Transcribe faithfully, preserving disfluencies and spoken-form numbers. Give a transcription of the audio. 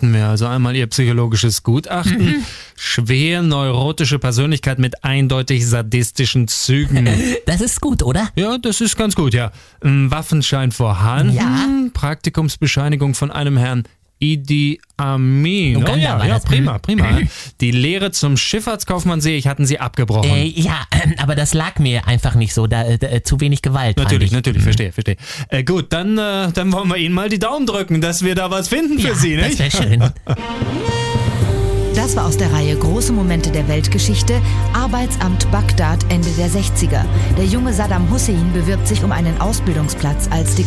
hatten wir. Also einmal ihr psychologisches Gutachten, mhm. schwer neurotische Persönlichkeit mit eindeutig sadistischen Zügen. Das ist gut, oder? Ja, das ist ganz gut, ja. Ein Waffenschein vorhanden, ja. Praktikumsbescheinigung von einem Herrn Idi Amin. Oh ja, ja, prima, prima. Die Lehre zum Schifffahrtskaufmann, sehe ich, hatten Sie abgebrochen. Äh, ja, aber das lag mir einfach nicht so. Da, da zu wenig Gewalt. Natürlich, natürlich, mhm. verstehe, verstehe. Äh, gut, dann, äh, dann wollen wir Ihnen mal die Daumen drücken, dass wir da was finden für ja, Sie, nicht? Das wäre schön. Das war aus der Reihe Große Momente der Weltgeschichte, Arbeitsamt Bagdad Ende der sechziger. Der junge Saddam Hussein bewirbt sich um einen Ausbildungsplatz als